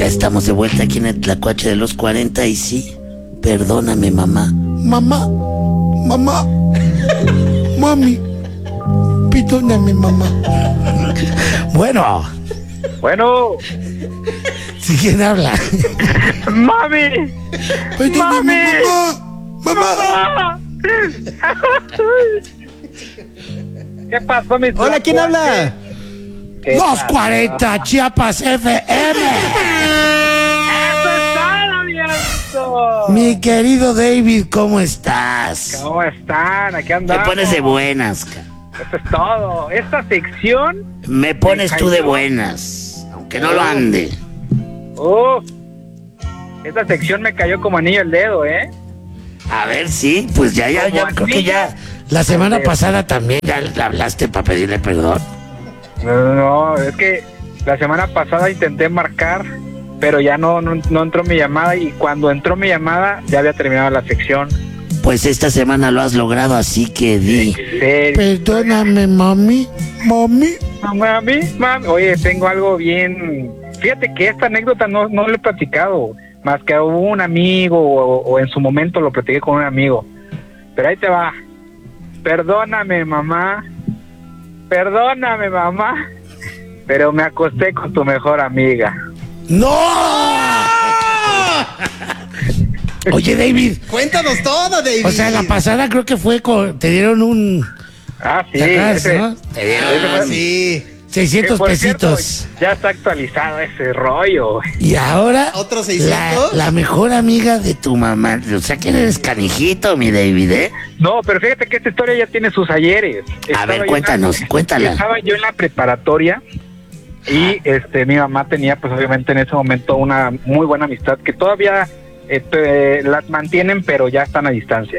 Ya estamos de vuelta aquí en el Tlacuache de los 40 y sí, perdóname, mamá. Mamá, mami, perdóname, mamá. Bueno. ¿Sí, quién habla? ¡Mami! Perdóname, mamá. ¿Qué pasó, mi Hola, ¿quién habla? Los 40 Chiapas FM. ¡Eso es todo, viejo! Mi querido David, ¿cómo estás? ¿Cómo están? Aquí Te andamos. pones de buenas, ca. Eso es todo. Esta sección... Me pones tú de buenas, aunque no lo ande. Esta sección me cayó como anillo al dedo, ¿eh? A ver, sí, pues ya, creo que ya. La semana pasada también ya le hablaste para pedirle perdón. No, es que la semana pasada intenté marcar, pero ya no entró mi llamada, y cuando entró mi llamada ya había terminado la sección. Pues esta semana lo has logrado, así que di. ¿En serio? Perdóname, mami. Mami. Oye, tengo algo bien... Fíjate que esta anécdota no lo he platicado, más que hubo un amigo, o en su momento lo platiqué con un amigo. Pero ahí te va. Perdóname, mamá, pero me acosté con tu mejor amiga. ¡No! Oye, David. Cuéntanos todo, David. O sea, la pasada creo que fue te dieron un... Sí. ¿Te acuerdas, no? Te dieron sí. 600 por pesitos. cierto, ya está actualizado ese rollo. Y ahora... ¿Otros 600? La mejor amiga de tu mamá. O sea, que eres canijito, mi David, ¿eh? No, pero fíjate que esta historia ya tiene sus ayeres. A ver, cuéntala. Estaba yo en la preparatoria y mi mamá tenía, pues obviamente en ese momento, una muy buena amistad que todavía las mantienen, pero ya están a distancia.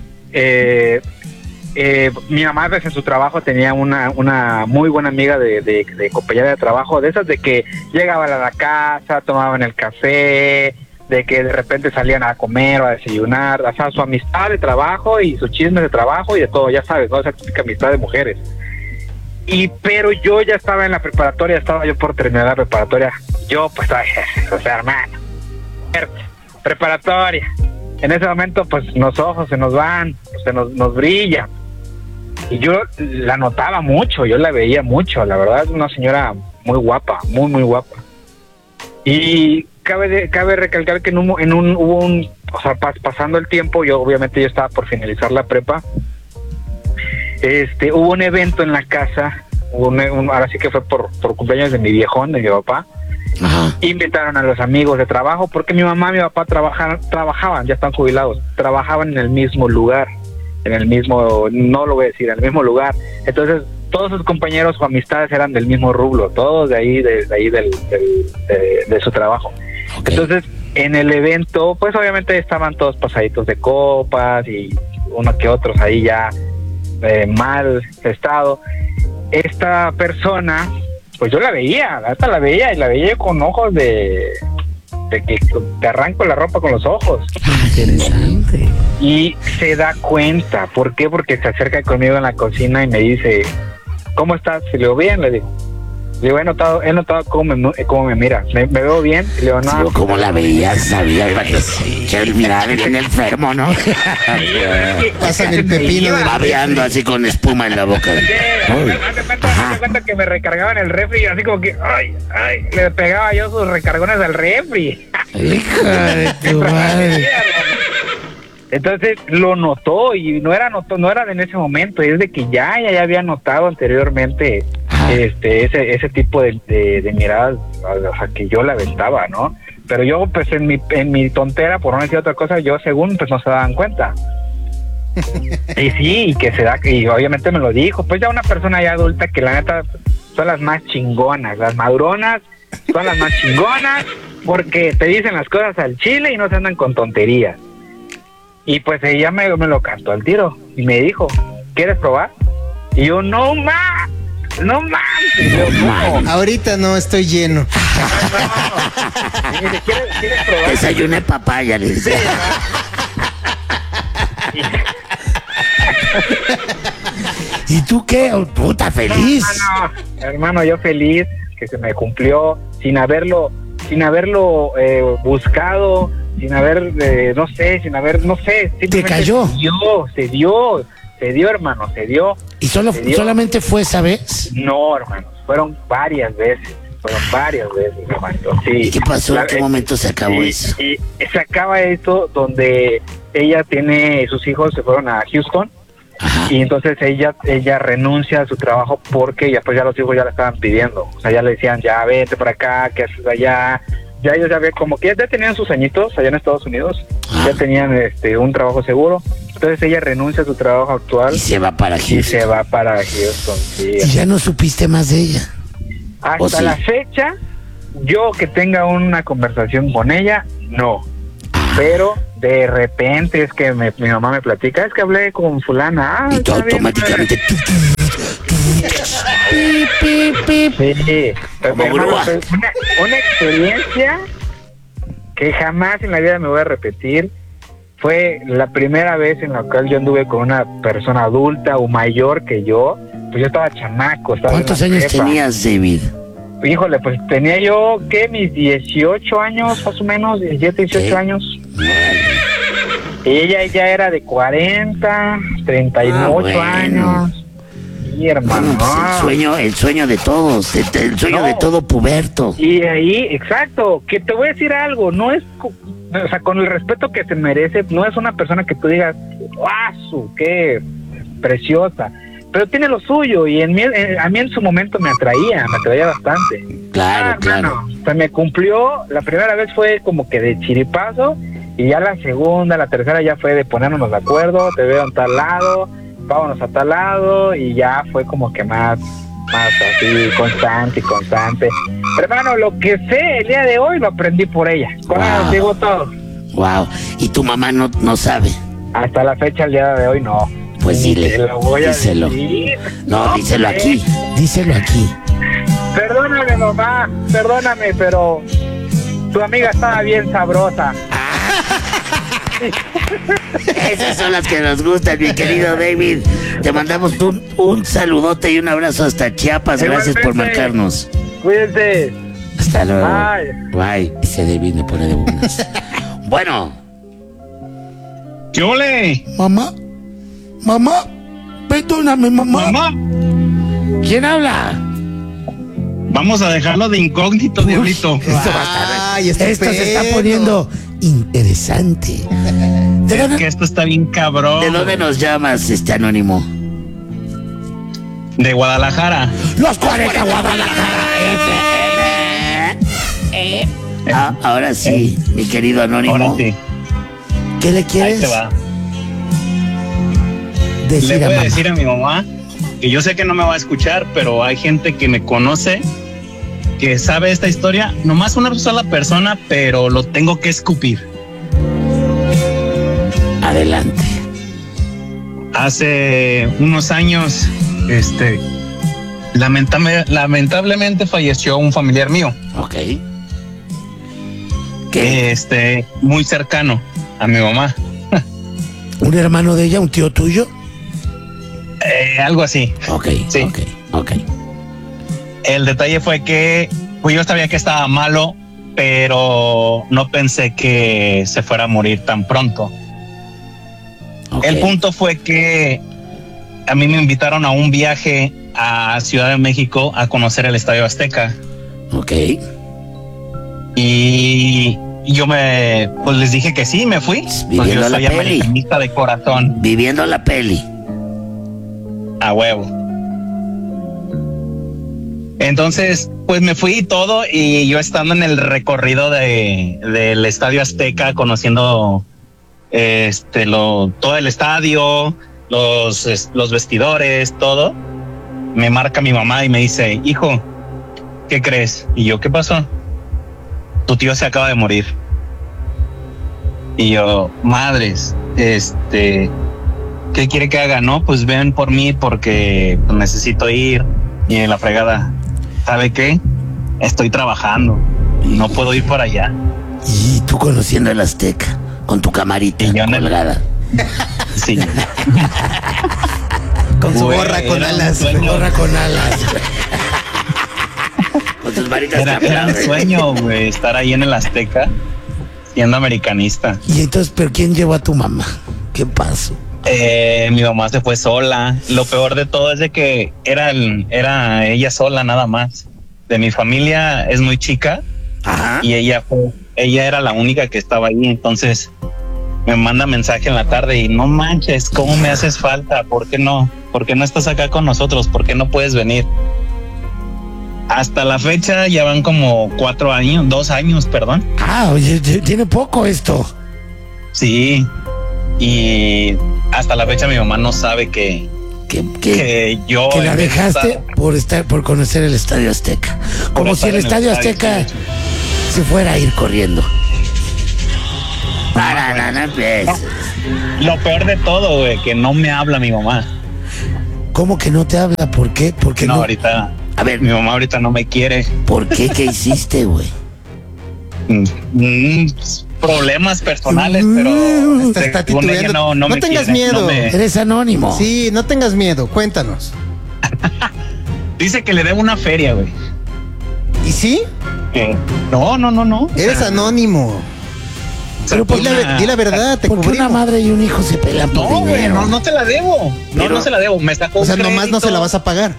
Mi mamá, pues, en su trabajo tenía una muy buena amiga de compañera de trabajo, de esas de que llegaban a la casa, tomaban el café, de que de repente salían a comer o a desayunar, o sea, su amistad de trabajo y sus chismes de trabajo y de todo, ya sabes, ¿no? Esa típica amistad de mujeres. Pero yo ya estaba en la preparatoria, estaba yo por terminar la preparatoria. Yo, pues, o sea, hermano, preparatoria. En ese momento, pues, los ojos se nos van, nos brillan. Y yo la notaba mucho, yo la veía mucho, la verdad, es una señora muy guapa, muy guapa. Y cabe recalcar que pasando el tiempo, yo estaba por finalizar la prepa. Hubo un evento en la casa, ahora sí que fue por cumpleaños de mi viejón, de mi papá. Ajá. Invitaron a los amigos de trabajo, porque mi mamá y mi papá trabajaban, ya están jubilados, trabajaban en el mismo lugar, no lo voy a decir, en el mismo lugar. Entonces, todos sus compañeros o amistades eran del mismo rublo, todos de ahí de su trabajo. Okay. Entonces, en el evento, pues obviamente estaban todos pasaditos de copas y uno que otros ahí ya mal estado. Esta persona, pues yo la veía con ojos de que te arranco la ropa con los ojos. Interesante. Y se da cuenta. ¿Por qué? Porque se acerca conmigo en la cocina y me dice, ¿cómo estás? Y le digo, bien, le digo, he notado cómo me mira. ¿Me veo bien? Y le digo, no. Digo, ¿cómo la veías? Sabía que el mirar bien enfermo, ¿no? Pasan el pepino del babeando así con espuma en la boca. Hazte cuenta que me recargaban el refri, así como que, le pegaba yo sus recargones al refri. Hija de tu madre. Entonces lo notó, y no era en ese momento, es de que ya había notado anteriormente ese tipo de miradas, o sea, que yo la aventaba, ¿no? Pero yo, pues, en mi tontera, por no decir otra cosa, yo según, pues, no se daban cuenta. Y sí, y obviamente me lo dijo, pues ya una persona ya adulta, que la neta son las más chingonas, las maduronas son las más chingonas, porque te dicen las cosas al chile y no se andan con tonterías. Y pues ella me lo cantó al tiro y me dijo, ¿quieres probar? Y yo, no más. No mames. Ahorita no, estoy lleno. No. ¿Quieres probar? Desayuné papaya, le dice. ¿Y tú qué? Puta, feliz. Hermano, yo feliz, que se me cumplió sin haberlo sin haberlo buscado, sin haber, no sé, ¿Te cayó? Se dio, hermano, se dio. ¿Y se dio. solamente fue esa vez? No, hermano, fueron varias veces, hermano. Sí. ¿Y qué pasó? ¿En qué momento se acabó eso? Y se acaba esto donde ella sus hijos se fueron a Houston. Ajá. Y entonces ella renuncia a su trabajo porque ya los hijos ya la estaban pidiendo. O sea, ya le decían, ya vete para acá, ¿qué haces allá? Ya ellos ya ven como que ya tenían sus añitos allá en Estados Unidos, ya tenían un trabajo seguro. Entonces ella renuncia a su trabajo actual Y se va para Houston. Sí. ¿Y ya no supiste más de ella? Hasta la fecha, yo que tenga una conversación con ella, no. Pero de repente es que mi mamá me platica, es que hablé con fulana. Y tú automáticamente... Sí, Como hermano, grúa. una experiencia que jamás en la vida me voy a repetir. Fue la primera vez en la cual yo anduve con una persona adulta o mayor que yo. Pues yo estaba chamaco. ¿Cuántos años tenías, David? Híjole, pues tenía yo, mis 18 años, más o menos, 17, 18 ¿Qué? años. Y ella ya era de 40, 38 bueno. años. Sí, hermano. Pues el sueño de todos, el sueño de todo puberto. Y ahí, exacto, que te voy a decir algo, no es, o sea, con el respeto que se merece, no es una persona que tú digas, ¡guau! ¡Qué preciosa! Pero tiene lo suyo y a mí en su momento me atraía bastante. Claro, claro. Hermano, o sea, me cumplió, la primera vez fue como que de chiripazo y ya la segunda, la tercera ya fue de ponernos de acuerdo, te veo en tal lado, vámonos a tal lado y ya fue como que más así, constante. Hermano, lo que sé el día de hoy lo aprendí por ella. Con ella os digo todo. Wow. ¿Y tu mamá no sabe? Hasta la fecha, el día de hoy, no. Pues dile, Te lo voy a díselo. decir. No, díselo pues. aquí. Díselo aquí. Perdóname, mamá, pero tu amiga estaba bien sabrosa. Esas son las que nos gustan, mi querido David. Te mandamos un saludote y un abrazo hasta Chiapas. Gracias por marcarnos. Cuídense. Hasta luego. Bye. Bye. Ese David me pone de buenas. Bueno. ¿Qué ole? Mamá, perdóname, mamá. Mamá, ¿Quién habla? vamos a dejarlo de incógnito, diablito. Esto va a estar. Ay, Esto se está estupendo. poniendo interesante. Es que esto está bien cabrón. ¿De dónde nos llamas, anónimo? De Guadalajara. Los 40 Guadalajara FM. Ahora sí, mi querido anónimo. Ahora sí. ¿Qué le Ahí quieres te va. decir Le a voy a mamá? decir a mi mamá que yo sé que no me va a escuchar, pero hay gente que me conoce, que sabe esta historia. Nomás una sola persona, pero lo tengo que escupir. Adelante. Hace unos años, lamentablemente falleció un familiar mío. Ok. ¿Qué? Muy cercano a mi mamá. ¿Un hermano de ella, un tío tuyo? Algo así. Ok, Sí. ok. El detalle fue que pues yo sabía que estaba malo, pero no pensé que se fuera a morir tan pronto. Ok. El punto fue que a mí me invitaron a un viaje a Ciudad de México a conocer el Estadio Azteca. Ok. Y yo pues les dije que sí, me fui. Pues Viviendo yo la soy peli. americanista de corazón, Viviendo la peli. a huevo. Entonces, pues me fui y todo, y yo estando en el recorrido del Estadio Azteca, conociendo todo el estadio, los vestidores, todo, me marca mi mamá y me dice, hijo, ¿qué crees? Y yo, ¿qué pasó? Tu tío se acaba de morir. Y yo, madres, ¿qué quiere que haga? No, pues ven por mí porque necesito ir. Y en la fregada, ¿sabe qué? Estoy trabajando, no puedo ir por allá. Y tú conociendo el Azteca, con tu camarita Y yo en el- colgada. Sí. Con su Güey, gorra con era un alas. sueño. Gorra con alas. Con tus manitas te Era un aplauden. sueño, güey, estar ahí en el Azteca siendo americanista. Y entonces, ¿pero quién llevó a tu mamá? ¿Qué pasó? Mi mamá se fue sola. Lo peor de todo es de que era ella sola nada más. De mi familia es muy chica Ajá. y ella era la única que estaba ahí. Entonces me manda mensaje en la tarde y no manches, ¿cómo me haces falta? ¿Por qué no? ¿Por qué no estás acá con nosotros? ¿Por qué no puedes venir? Hasta la fecha ya van como 2 años, perdón. Ah, oye, tiene poco esto. Sí. Y hasta la fecha mi mamá no sabe que yo Que la en vez de dejaste por conocer el Estadio Azteca. Como si estar el en el Estadio estadio, Azteca sí. se fuera a ir corriendo. No empieces. Lo peor de todo, güey, que no me habla mi mamá. ¿Cómo que no te habla? ¿Por qué? Porque No, no. ahorita. A ver, Mi mamá ahorita no me quiere. ¿por qué? ¿Qué hiciste, güey? Problemas personales, pero Está según ella titubeando. no No me tengas quiere, miedo. Eres anónimo. Sí, no tengas miedo, cuéntanos. Dice que le debo una feria, güey. ¿Y sí? Que no. Eres anónimo. Pero ¿por Di qué? di la verdad, te Porque una cubrimos. madre y un hijo se pelean por No, güey, dinero. no te la debo. Pero- No se la debo. Me sacó O sea, un nomás no crédito. se la vas a pagar.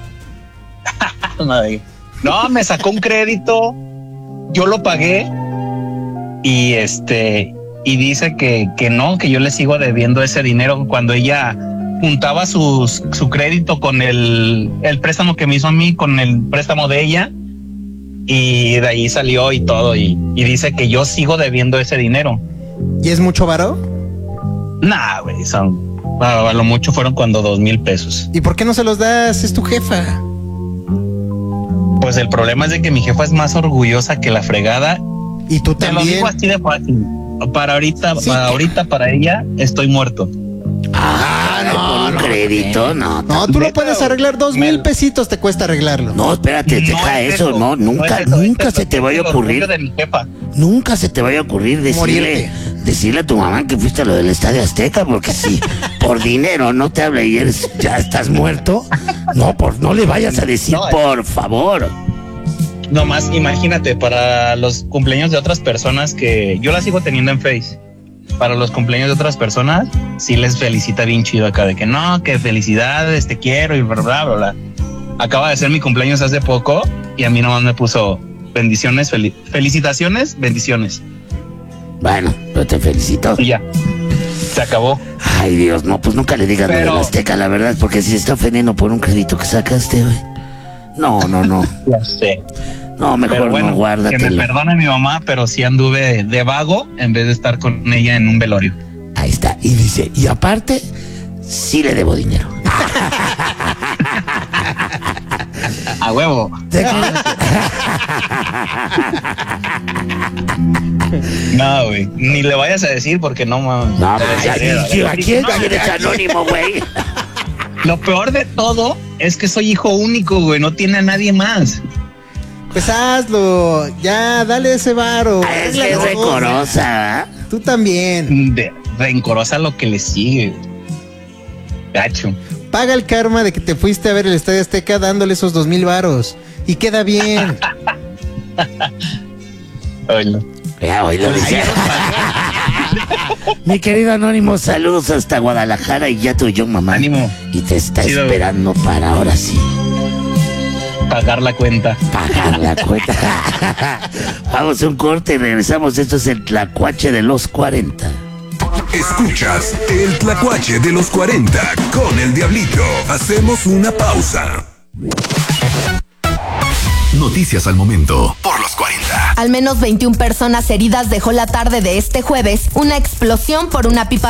No, me sacó un crédito. Yo lo pagué. Y y dice que no, que yo le sigo debiendo ese dinero cuando ella juntaba su crédito con el préstamo que me hizo a mí, con el préstamo de ella. Y de ahí salió y todo. Y dice que yo sigo debiendo ese dinero. ¿Y es mucho varo? Nah, güey, a lo mucho fueron cuando 2,000 pesos. ¿Y por qué no se los das? Es tu jefa. Pues el problema es de que mi jefa es más orgullosa que la fregada. Y tú Te lo también. digo así de fácil. Para ahorita, Sí. para ella, estoy muerto. Por un crédito, no. No, tú lo Neta, puedes arreglar. 2,000 me- pesitos te cuesta arreglarlo. No, espérate, deja es eso, no, nunca, es eso, nunca es se te vaya a el orgullo ocurrir, de mi jefa. nunca se te vaya a ocurrir Morirte. decirle a tu mamá que fuiste a lo del Estadio Azteca, porque si por dinero no te habla y ya estás muerto, no le vayas a decir, No, por favor. Nomás imagínate, para los cumpleaños de otras personas que yo las sigo teniendo en Face, para los cumpleaños de otras personas, sí les felicita bien chido acá de que no, que felicidades, te quiero y bla, bla, bla, bla. Acaba de ser mi cumpleaños hace poco y a mí nomás me puso bendiciones, felicitaciones, bendiciones. Bueno, pero te felicito. Y ya, se acabó. Ay, Dios, no, pues nunca le digas lo Pero- del Azteca, la verdad, porque si se está ofendiendo por un crédito que sacaste, güey. No. Ya sé. No, mejor Pero bueno, no, que me guárdatelo. perdone mi mamá, pero sí anduve de vago en vez de estar con ella en un velorio. Ahí está. Y dice, y aparte, sí le debo dinero. A huevo. No, güey. Ni le vayas a decir porque no mames. No, pues ya dije, ¿a quién eres anónimo, güey? Lo peor de todo es que soy hijo único, güey. No tiene a nadie más. Pues hazlo. Ya, dale ese varo. Es que es Arréglalo. recorosa, ¿eh? Tú también. Rencorosa lo que le sigue. Gacho. Paga el karma de que te fuiste a ver el Estadio Azteca dándole esos 2,000 varos. Y queda bien. Oílo. Ya, hoy lo dice. Mi querido Anónimo, saludos hasta Guadalajara y ya tu yo, mamá. Ánimo. Y te está Chido. esperando para ahora sí Pagar la cuenta. pagar la cuenta. Vamos a un corte y regresamos. Esto es el Tlacuache de los 40. Escuchas el Tlacuache de los 40 con el Diablito. Hacemos una pausa. Noticias al momento por los 40. Al menos 21 personas heridas dejó la tarde de este jueves una explosión por una pipa